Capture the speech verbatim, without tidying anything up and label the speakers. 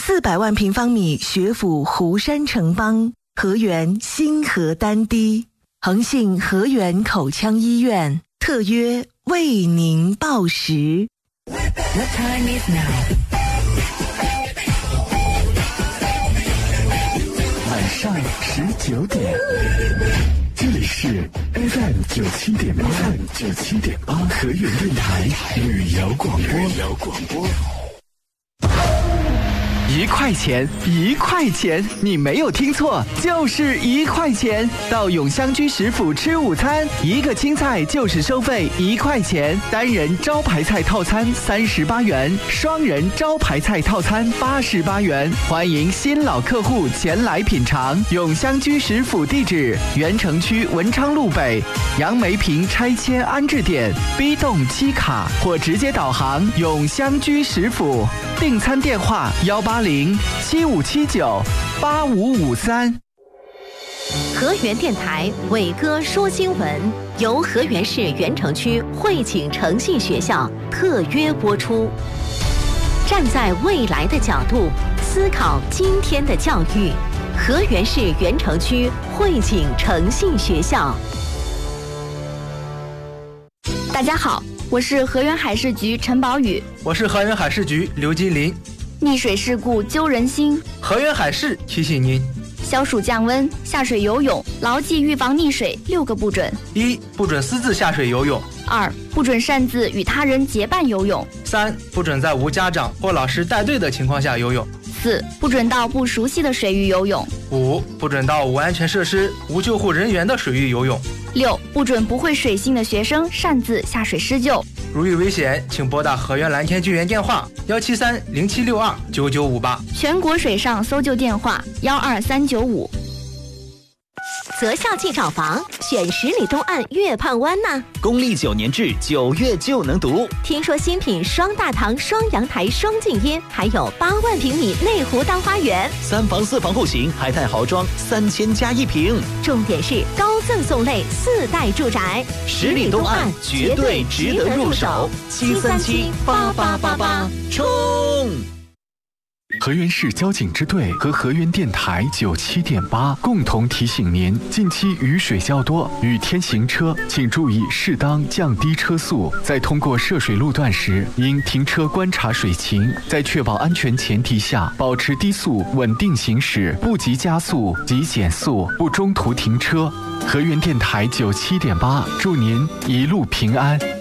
Speaker 1: 四百万平方米学府湖山城邦，河源新河丹堤，恒信河源口腔医院特约为您报时。
Speaker 2: What time is now?
Speaker 3: 晚上十九点，这里是 F M 九七点八 ，F M 九七点八河源电台旅游广播。旅游广播。
Speaker 4: 一块钱，一块钱，你没有听错，就是一块钱。到永香居食府吃午餐，一个青菜就是收费一块钱，单人招牌菜套餐三十八元，双人招牌菜套餐八十八元。欢迎新老客户前来品尝。永香居食府地址：原城区文昌路北杨梅坪拆迁安置点 B 栋七卡，或直接导航永香居食府。订餐电话：幺八零七五七九八五五三。
Speaker 5: 河源电台伟哥说新闻由河源市原城区汇景诚信学校特约播出。站在未来的角度思考今天的教育，河源市原城区汇景诚信学校。
Speaker 6: 大家好，我是河源海事局陈宝宇。
Speaker 7: 我是河源海事局刘金林。
Speaker 6: 溺水事故揪人心，
Speaker 7: 河源海事提醒您：
Speaker 6: 消暑降温，下水游泳，牢记预防溺水六个不准：
Speaker 7: 一、不准私自下水游泳；
Speaker 6: 二、不准擅自与他人结伴游泳；
Speaker 7: 三、不准在无家长或老师带队的情况下游泳；
Speaker 6: 四、不准到不熟悉的水域游泳；
Speaker 7: 五、不准到无安全设施、无救护人员的水域游泳；
Speaker 6: 六、不准不会水性的学生擅自下水施救。
Speaker 7: 如遇危险，请拨打河源蓝天救援电话幺七三零七六二九九五八，
Speaker 6: 全国水上搜救电话幺二三九五。
Speaker 5: 择校即找房，选十里东岸月畔湾呐。
Speaker 8: 公立九年制，九月就能读。
Speaker 5: 听说新品双大堂、双阳台、双静音，还有八万平米内湖大花园，
Speaker 8: 三房四房户型，海泰豪装，三千加一平。
Speaker 5: 重点是高赠送类四代住宅，
Speaker 8: 十里东岸绝对值得入手。七三七八八八八，冲！
Speaker 3: 河源市交警支队和河源电台九七点八共同提醒您：近期雨水较多，雨天行车请注意适当降低车速。在通过涉水路段时，应停车观察水情，在确保安全前提下，保持低速稳定行驶，不急加速、急减速，不中途停车。河源电台九七点八，祝您一路平安。